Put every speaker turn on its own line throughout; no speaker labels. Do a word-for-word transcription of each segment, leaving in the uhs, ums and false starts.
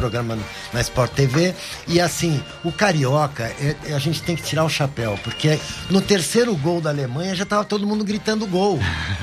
programa na Sport T V. E assim, o Carioca, é, a gente tem que tirar o chapéu, porque no terceiro gol da Alemanha já tava todo mundo gritando gol.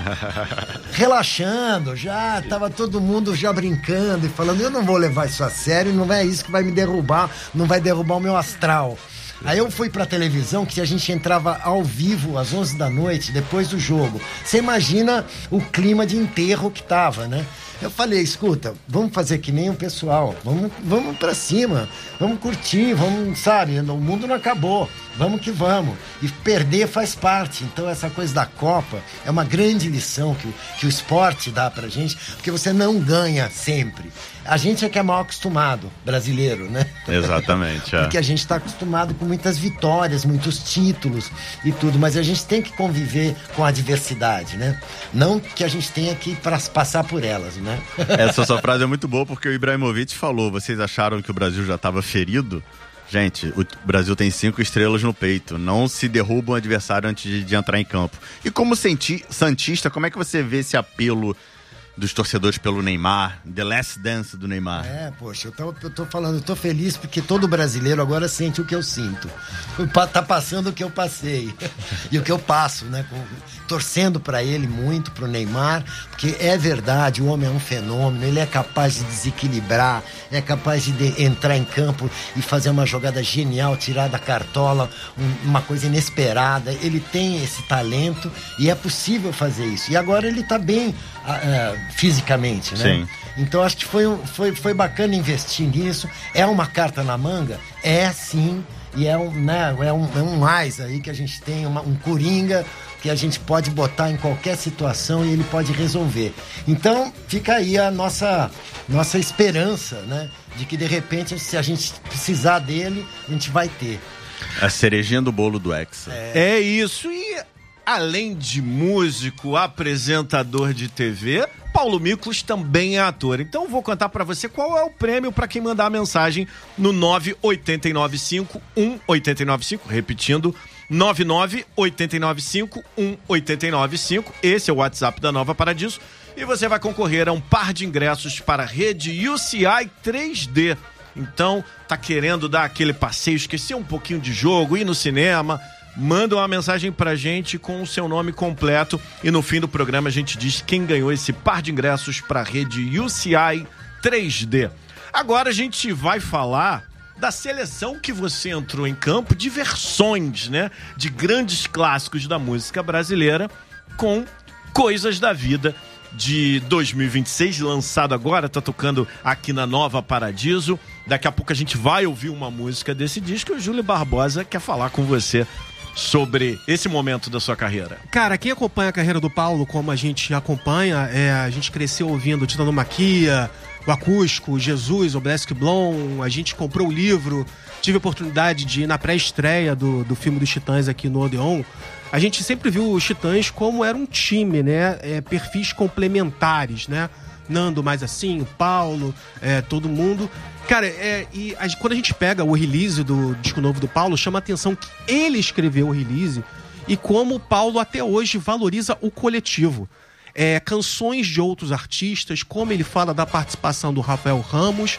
Relaxando, já tava todo mundo já brincando e falando, eu não vou levar isso a sério, não é isso que vai me derrubar, não vai derrubar o meu astral. Aí eu fui pra televisão, que a gente entrava ao vivo às onze da noite, depois do jogo. Você imagina o clima de enterro que tava, né? Eu falei, escuta, vamos fazer que nem o pessoal, vamos, vamos pra cima, vamos curtir, vamos, sabe, o mundo não acabou, vamos que vamos. E perder faz parte, então essa coisa da Copa é uma grande lição que o, que o esporte dá pra gente, porque você não ganha sempre. A gente é que é mal acostumado, brasileiro, né?
Exatamente, é.
Porque a gente tá acostumado com muitas vitórias, muitos títulos e tudo, mas a gente tem que conviver com a adversidade, né? Não que a gente tenha que pra, passar por elas, né?
Essa sua frase é muito boa porque o Ibrahimovic falou, vocês acharam que o Brasil já estava ferido? Gente, o Brasil tem cinco estrelas no peito, não se derruba um adversário antes de, de entrar em campo. E como senti, santista, como é que você vê esse apelo dos torcedores pelo Neymar, The Last Dance do Neymar?
É, poxa, eu tô, eu tô falando, eu tô feliz porque todo brasileiro agora sente o que eu sinto. Tá passando o que eu passei e o que eu passo, né? Com, torcendo pra ele muito, pro Neymar, porque é verdade, o homem é um fenômeno, ele é capaz de desequilibrar, é capaz de, de entrar em campo e fazer uma jogada genial, tirar da cartola um, uma coisa inesperada. Ele tem esse talento e é possível fazer isso. E agora ele tá bem uh, fisicamente, né?
Sim.
Então acho que foi, foi, foi bacana investir nisso. É uma carta na manga? É sim. E é um, né, é um, é um mais aí que a gente tem, uma, um coringa que a gente pode botar em qualquer situação e ele pode resolver. Então fica aí a nossa, nossa esperança, né? De que de repente, se a gente precisar dele, a gente vai ter.
A cerejinha do bolo do Hexa.
É, é isso. E além de músico, apresentador de T V, Paulo Miklos também é ator. Então vou contar pra você qual é o prêmio pra quem mandar a mensagem no nove oito nove cinco um oito nove cinco, repetindo, nove nove oito nove cinco um oito nove cinco. Esse é o WhatsApp da Nova Paradiso. E você vai concorrer a um par de ingressos para a rede U C I três D. Então, tá querendo dar aquele passeio, esquecer um pouquinho de jogo, ir no cinema? Manda uma mensagem pra gente com o seu nome completo e no fim do programa a gente diz quem ganhou esse par de ingressos para a rede U C I três D. Agora a gente vai falar da seleção que você entrou em campo de versões, né? De grandes clássicos da música brasileira com Coisas da Vida de dois mil e vinte e seis, lançado agora, tá tocando aqui na Nova Paradiso. Daqui a pouco a gente vai ouvir uma música desse disco e o Júlio Barbosa quer falar com você sobre esse momento da sua carreira.
Cara, quem acompanha a carreira do Paulo, como a gente acompanha, é, a gente cresceu ouvindo Titanomaquia, o Acústico, Jesus, o Black Blonde, a gente comprou o livro, tive a oportunidade de ir na pré-estreia do, do filme dos Titãs aqui no Odeon. A gente sempre viu os Titãs como era um time, né? É, perfis complementares, né? Nando mais assim, o Paulo, é, todo mundo. Cara, é, e a, quando a gente pega o release do disco novo do Paulo, chama a atenção que ele escreveu o release e como o Paulo até hoje valoriza o coletivo. É, canções de outros artistas, como ele fala da participação do Rafael Ramos,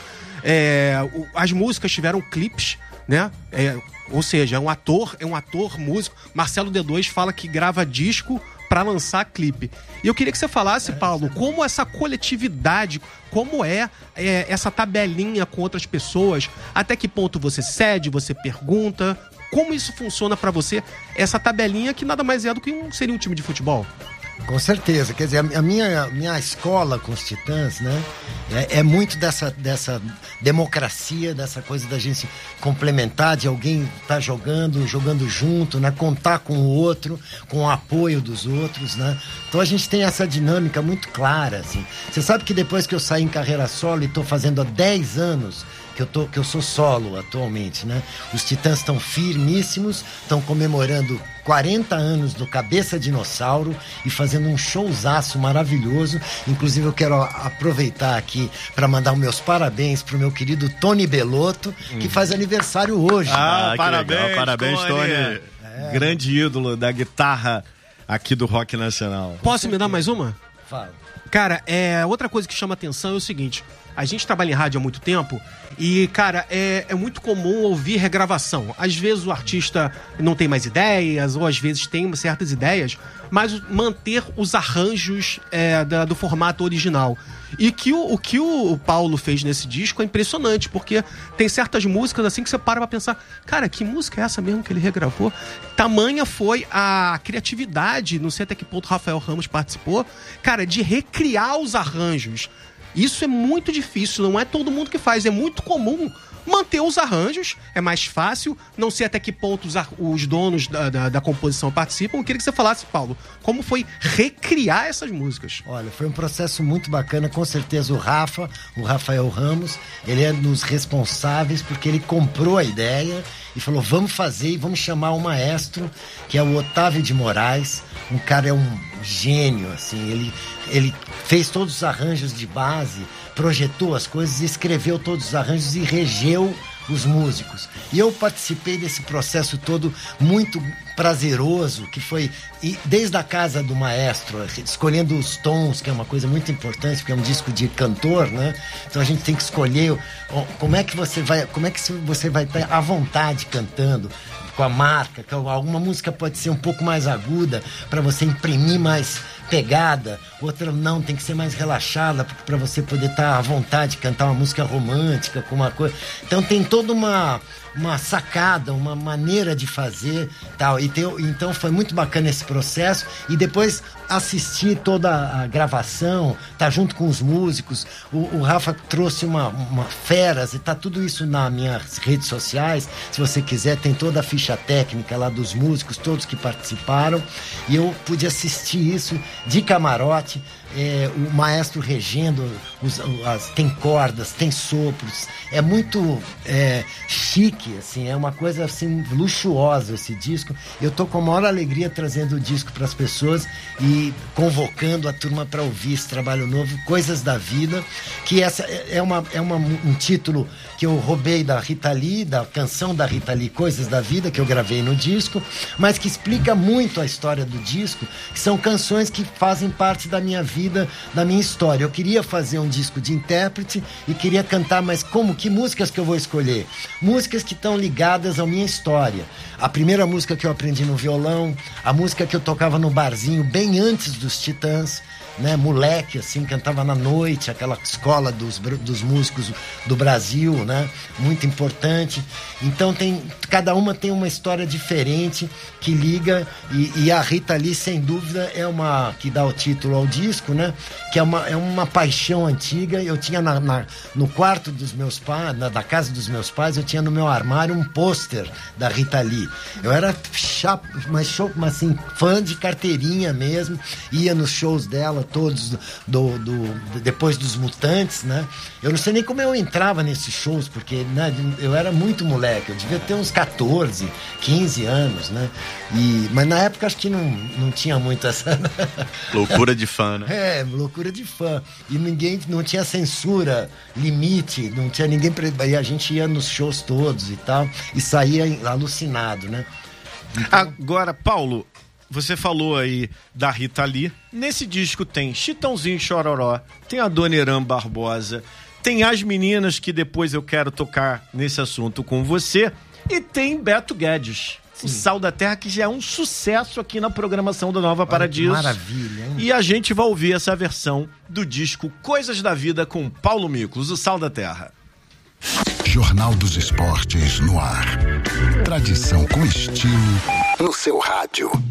é, o, as músicas tiveram clipes, né? É, ou seja, é um ator, é um ator, músico. Marcelo D dois fala que grava disco para lançar clipe. E eu queria que você falasse, Paulo, como essa coletividade, como é, é essa tabelinha com outras pessoas, até que ponto você cede, você pergunta, como isso funciona para você, essa tabelinha que nada mais é do que um, seria um time de futebol.
Com certeza, quer dizer, a minha, a minha escola com os Titãs, né, é, é muito dessa, dessa democracia, dessa coisa da gente complementar, de alguém estar tá jogando, jogando junto, né, contar com o outro, com o apoio dos outros, né, então a gente tem essa dinâmica muito clara, assim. Você sabe que depois que eu saí em carreira solo e estou fazendo há dez anos que eu, tô, que eu sou solo atualmente, né? Os Titãs estão firmíssimos, estão comemorando quarenta anos do Cabeça Dinossauro e fazendo um showzaço maravilhoso. Inclusive eu quero aproveitar aqui para mandar os meus parabéns pro meu querido Tony Belotto, hum. que faz aniversário hoje.
Ah,
ah
parabéns,
legal. Parabéns, Tony. Tony.
É. Grande ídolo da guitarra aqui do rock nacional.
Posso me dar mais uma?
Fala.
Cara, é, outra coisa que chama atenção é o seguinte, A gente trabalha em rádio há muito tempo e, cara, é, é muito comum ouvir regravação. Às vezes o artista não tem mais ideias, ou às vezes tem certas ideias, mas manter os arranjos é, da, do formato original. E que o, o que o Paulo fez nesse disco é impressionante, porque tem certas músicas assim que você para pra pensar, cara, que música é essa mesmo que ele regravou? Tamanha foi a criatividade, não sei até que ponto o Rafael Ramos participou, cara, de recriar os arranjos. Isso é muito difícil, não é todo mundo que faz, é muito comum manter os arranjos, é mais fácil, não sei até que ponto os, os donos da, da, da composição participam. Eu queria que você falasse, Paulo, como foi recriar essas músicas?
Olha, foi um processo muito bacana, com certeza o Rafa, o Rafael Ramos, ele é dos responsáveis, porque ele comprou a ideia e falou, vamos fazer e vamos chamar o maestro, que é o Otávio de Moraes, um cara, é um gênio, assim, ele, ele fez todos os arranjos de base, projetou as coisas, escreveu todos os arranjos e regeu os músicos. E eu participei desse processo todo muito prazeroso, que foi desde a casa do maestro, escolhendo os tons, que é uma coisa muito importante, porque é um disco de cantor, né? Então a gente tem que escolher como é que você vai, como é que você vai estar à vontade cantando, com a marca, que alguma música pode ser um pouco mais aguda para você imprimir mais pegada, outra não, tem que ser mais relaxada para você poder estar à vontade de cantar uma música romântica com uma coisa. Então tem toda uma uma sacada, uma maneira de fazer, tal. E tem, então foi muito bacana esse processo, e depois assistir toda a gravação, tá junto com os músicos. O, o Rafa trouxe uma, uma feras, e tá tudo isso nas minhas redes sociais, se você quiser, tem toda a ficha técnica lá dos músicos, todos que participaram, e eu pude assistir isso de camarote, é, o maestro regendo, os, as, tem cordas, tem sopros, é muito é, chique, assim, é uma coisa assim luxuosa esse disco. Eu tô com a maior alegria trazendo o disco para as pessoas e convocando a turma para ouvir esse trabalho novo, Coisas da Vida, que essa é, uma, é uma, um título que eu roubei da Rita Lee, da canção da Rita Lee, Coisas da Vida, que eu gravei no disco, mas que explica muito a história do disco, que são canções que fazem parte da minha vida, da minha história. Eu queria fazer um disco de intérprete e queria cantar, mas como, que músicas que eu vou escolher? Músicas que estão ligadas à minha história. A primeira música que eu aprendi no violão, a música que eu tocava no barzinho bem antes dos Titãs, né, moleque, assim, cantava na noite, aquela escola dos, dos músicos do Brasil, né, muito importante. Então tem, cada uma tem uma história diferente que liga, e, e a Rita Lee, sem dúvida, é uma que dá o título ao disco, né, que é uma, é uma paixão antiga. Eu tinha na, na, no quarto dos meus pais, na, da casa dos meus pais, eu tinha no meu armário um pôster da Rita Lee. Eu era chapo, mas, show, mas assim, fã de carteirinha mesmo, ia nos shows dela todos, do, do, depois dos Mutantes, né? Eu não sei nem como eu entrava nesses shows, porque, né, eu era muito moleque, eu devia ter uns catorze, quinze anos, né? E, mas na época acho que não, não tinha muito essa...
Loucura de fã, né?
É, loucura de fã. E ninguém, não tinha censura, limite, não tinha ninguém... E a gente ia nos shows todos e tal, e saía alucinado, né?
Então... Agora, Paulo, você falou aí da Rita Lee. Nesse disco tem Chitãozinho e Chororó, tem a Dona Irã Barbosa, tem as meninas, que depois eu quero tocar nesse assunto com você, e tem Beto Guedes. Sim. O Sal da Terra, que já é um sucesso aqui na programação do Nova Paradiso.
Maravilha, hein?
E a gente vai ouvir essa versão do disco Coisas da Vida com Paulo Miklos, o Sal da Terra.
Jornal dos Esportes no ar. Tradição com estilo no seu rádio.